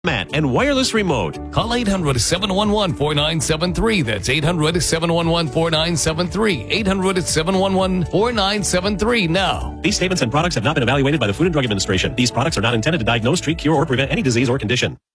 mat and wireless remote. Call 800-711-4973. That's 800-711-4973. 800-711-4973 now. These statements and products have not been evaluated by the Food and Drug Administration. These products are not intended to diagnose, treat, cure, or prevent any disease or condition.